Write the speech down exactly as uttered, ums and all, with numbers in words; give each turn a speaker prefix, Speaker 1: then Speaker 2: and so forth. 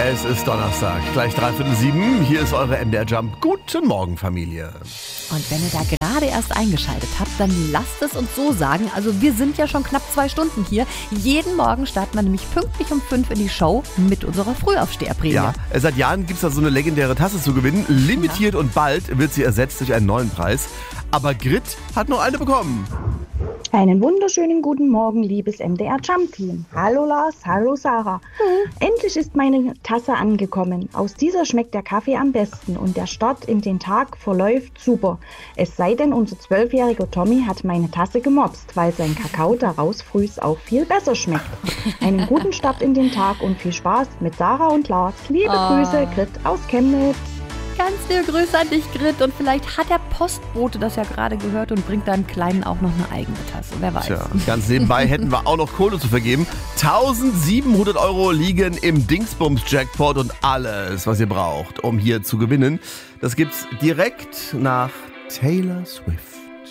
Speaker 1: Es ist Donnerstag, gleich dreiviertel sieben. Hier ist eure M D R Jump. Guten Morgen, Familie.
Speaker 2: Und wenn ihr da gerade erst eingeschaltet habt, dann lasst es uns so sagen. Also wir sind ja schon knapp zwei Stunden hier. Jeden Morgen starten wir nämlich pünktlich um fünf in die Show mit unserer Frühaufsteherprämie.
Speaker 1: Ja, seit Jahren gibt es da so eine legendäre Tasse zu gewinnen. Limitiert ja. Und bald wird sie ersetzt durch einen neuen Preis. Aber Grit hat noch eine bekommen.
Speaker 3: Einen wunderschönen guten Morgen, liebes M D R Jump Team. Hallo Lars, hallo Sarah. Mhm. Endlich ist meine Tasse angekommen. Aus dieser schmeckt der Kaffee am besten und der Start in den Tag verläuft super. Es sei denn, unser zwölfjähriger Tommy hat meine Tasse gemopst, weil sein Kakao daraus frühs auch viel besser schmeckt. Einen guten Start in den Tag und viel Spaß mit Sarah und Lars. Liebe oh. Grüße, Grit aus Chemnitz.
Speaker 2: Ganz liebe Grüße an dich, Grit. Und vielleicht hat der Postbote das ja gerade gehört und bringt deinem Kleinen auch noch eine eigene Tasse. Wer weiß.
Speaker 1: Tja, ganz nebenbei hätten wir auch noch Kohle zu vergeben. eintausendsiebenhundert Euro liegen im Dingsbums-Jackpot und alles, was ihr braucht, um hier zu gewinnen. Das gibt's direkt nach Taylor Swift.